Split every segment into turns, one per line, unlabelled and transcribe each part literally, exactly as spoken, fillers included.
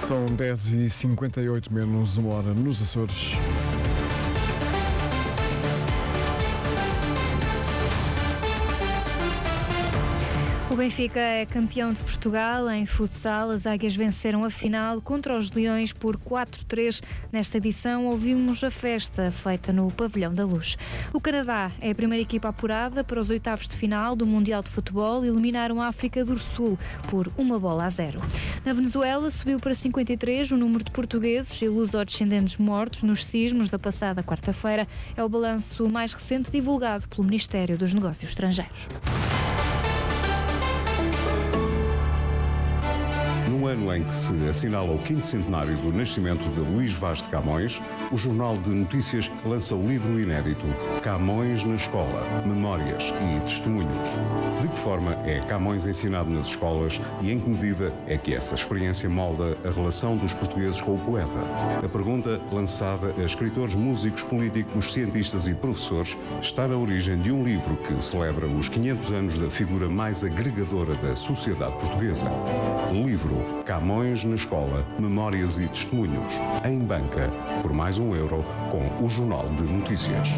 São dez e cinquenta e oito menos uma hora nos Açores.
O Benfica é campeão de Portugal em futsal. As Águias venceram a final contra os Leões por quatro a três. Nesta edição ouvimos a festa feita no Pavilhão da Luz. O Canadá é a primeira equipa apurada para os oitavos de final do Mundial de Futebol. Eliminaram a África do Sul por uma bola a zero. Na Venezuela subiu para cinquenta e três o número de portugueses e luso-descendentes mortos nos sismos da passada quarta-feira. É o balanço mais recente divulgado pelo Ministério dos Negócios Estrangeiros.
No ano em que se assinala o quinto centenário do nascimento de Luís Vaz de Camões, o Jornal de Notícias lança o livro inédito Camões na Escola, Memórias e Testemunhos. De que forma é Camões ensinado nas escolas e em que medida é que essa experiência molda a relação dos portugueses com o poeta? A pergunta, lançada a escritores, músicos, políticos, cientistas e professores, está na origem de um livro que celebra os quinhentos anos da figura mais agregadora da sociedade portuguesa. Livro Camões na Escola, Memórias e Testemunhos, em banca, por mais um euro, com o Jornal de Notícias.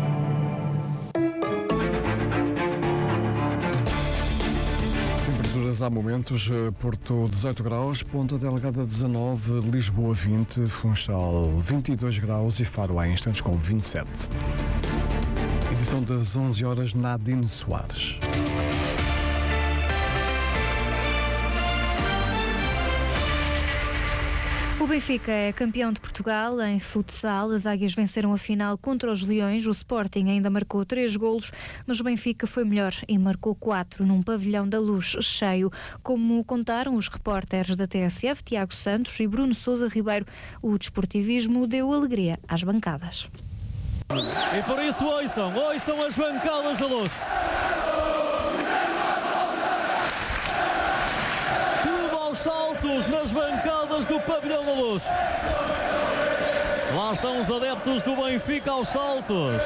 Temperaturas há momentos: Porto dezoito graus, Ponta Delgada dezanove, Lisboa vinte, Funchal vinte e dois graus e Faro há instantes com vinte e sete. Edição das onze horas, Nadine Soares.
O Benfica é campeão de Portugal em futsal. As Águias venceram a final contra os Leões. O Sporting ainda marcou três golos, mas o Benfica foi melhor e marcou quatro num Pavilhão da Luz cheio. Como contaram os repórteres da T S F, Tiago Santos e Bruno Sousa Ribeiro, o desportivismo deu alegria às bancadas.
E por isso ouçam, ouçam as bancadas da Luz. Saltos nas bancadas do Pavilhão da Luz. Lá estão os adeptos do Benfica aos saltos.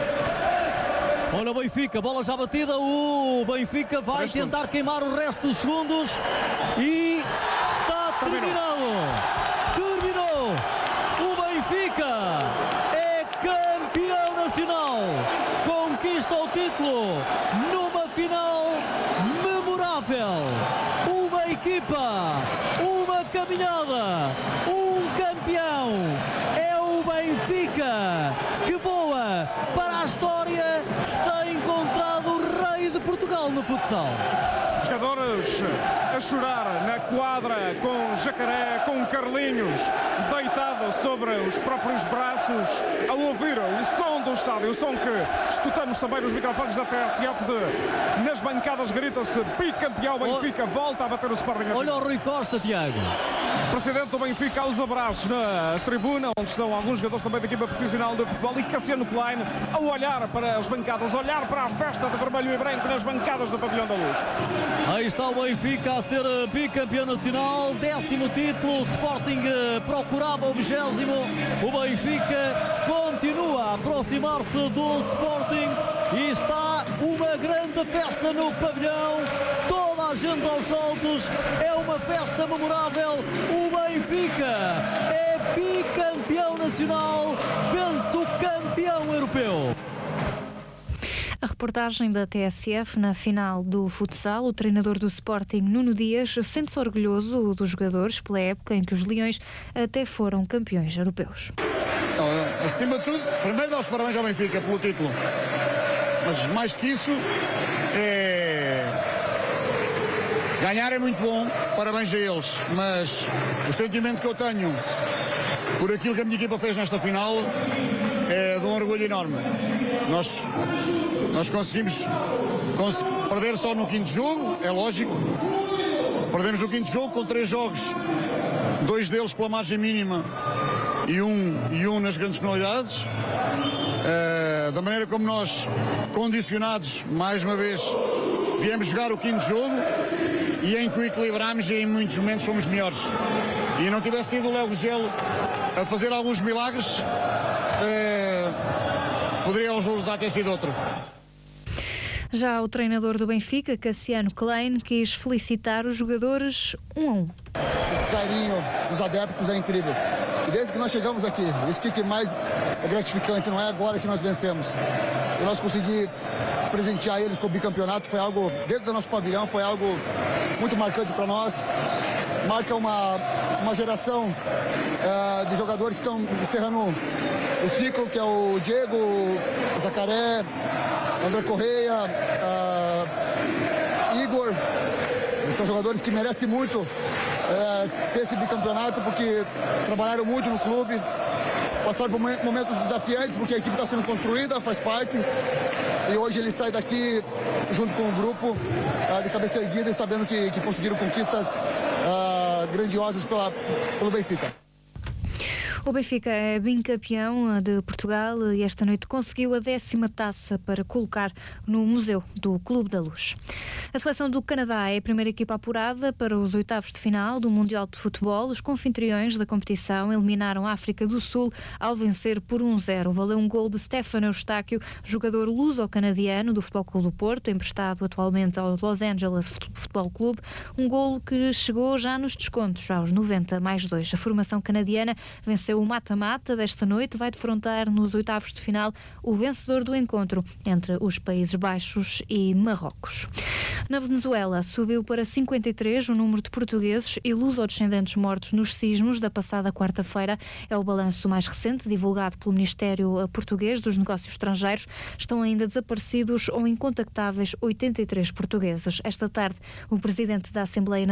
Olha o Benfica, bola já batida. O Benfica vai tentar queimar o resto dos segundos e está terminado. Terminou. O Benfica é campeão nacional. Conquista o título numa final memorável. Uma equipa, uma caminhada, um campeão. É o Benfica que voa para a história. Está encontrado o rei de Portugal no futsal.
Os jogadores a chorar na quadra com Jacaré, com Carlinhos deitado sobre os próprios braços, a ouvir o som do estádio, o som que escutamos também nos microfones da T S F. De, nas bancadas grita-se bicampeão Benfica, volta a bater o Sporting.
Olha o Rui Costa, Tiago.
Presidente do Benfica aos abraços na tribuna, onde estão alguns jogadores também da equipa profissional de futebol, e Cassiano Klein a olhar para as bancadas, a olhar para a festa de vermelho e branco nas bancadas do Pavilhão da Luz.
Aí está o Benfica a ser bicampeão nacional, décimo título. O Sporting procurava o vigésimo. O Benfica continua a aproximar-se do Sporting e está uma grande festa no pavilhão. Toda a gente aos saltos, é uma festa memorável. O Benfica é bicampeão nacional, vence o campeão europeu.
A reportagem da T S F na final do futsal. O treinador do Sporting, Nuno Dias, sente-se orgulhoso dos jogadores pela época em que os Leões até foram campeões europeus.
Então, acima de tudo, primeiro dá os parabéns ao Benfica pelo título, mas mais que isso, é... ganhar é muito bom, parabéns a eles, mas o sentimento que eu tenho por aquilo que a minha equipa fez nesta final é de um orgulho enorme. Nós, nós conseguimos cons- perder só no quinto jogo, é lógico. Perdemos o quinto jogo com três jogos, dois deles pela margem mínima e um, e um nas grandes penalidades. Uh, da maneira como nós, condicionados, mais uma vez, viemos jogar o quinto jogo e em que o equilibramos e em muitos momentos fomos melhores. E não tivesse sido o Léo Gelo a fazer alguns milagres, uh, poderia o resultado ter sido outro.
Já o treinador do Benfica, Cassiano Klein, quis felicitar os jogadores um a um.
Esse carinho dos adeptos é incrível. E desde que nós chegamos aqui, isso que mais é gratificante, não é agora que nós vencemos. E nós conseguimos presentear eles com o bicampeonato, foi algo, dentro do nosso pavilhão, foi algo muito marcante para nós. Marca uma, uma geração uh, de jogadores que estão encerrando o ciclo, que é o Diego, o Jacaré, André Correia, uh, Igor. Eles são jogadores que merecem muito uh, ter esse bicampeonato, porque trabalharam muito no clube, passaram por momentos desafiantes, porque a equipe está sendo construída, faz parte. E hoje ele sai daqui junto com o grupo uh, de cabeça erguida e sabendo que, que conseguiram conquistas uh, grandiosas pela, pelo Benfica.
O Benfica é bicampeão de Portugal e esta noite conseguiu a décima taça para colocar no Museu do Clube da Luz. A seleção do Canadá é a primeira equipa apurada para os oitavos de final do Mundial de Futebol. Os confitriões da competição eliminaram a África do Sul ao vencer por um zero. Valeu um gol de Stefano Eustáquio, jogador luso-canadiano do Futebol Clube do Porto, emprestado atualmente ao Los Angeles Futebol Clube. Um golo que chegou já nos descontos, aos noventa mais dois. A formação canadiana venceu o mata-mata desta noite, vai defrontar nos oitavos de final o vencedor do encontro entre os Países Baixos e Marrocos. Na Venezuela, subiu para cinquenta e três o número de portugueses e luso-descendentes mortos nos sismos da passada quarta-feira. É o balanço mais recente, divulgado pelo Ministério Português dos Negócios Estrangeiros. Estão ainda desaparecidos ou incontactáveis oitenta e três portugueses. Esta tarde, o presidente da Assembleia